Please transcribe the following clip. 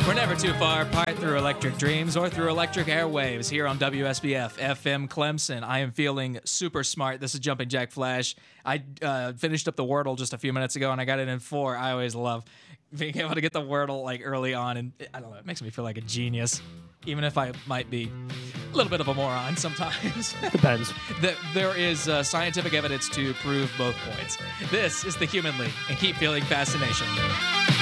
We're never too far apart through electric dreams or through electric airwaves here on WSBF FM Clemson. I am feeling super smart. This is Jumping Jack Flash. I finished up the Wordle just a few minutes ago, and I got it in 4. I always love being able to get the Wordle like early on, and I don't know, it makes me feel like a genius, even if I might be a little bit of a moron sometimes. Depends. There is scientific evidence to prove both points. This is the Human League, and keep feeling fascination.